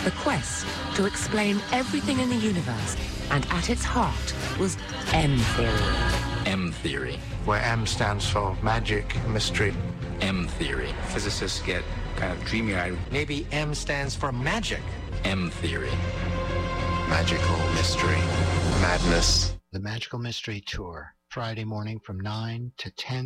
the quest to explain everything in the universe, and at its heart was M-theory. M-theory. Where M stands for magic, mystery. M-theory. Physicists get kind of dreamy-eyed. Maybe M stands for magic. M-theory. Magical mystery. Madness. The Magical Mystery Tour, Friday morning from 9 to 10.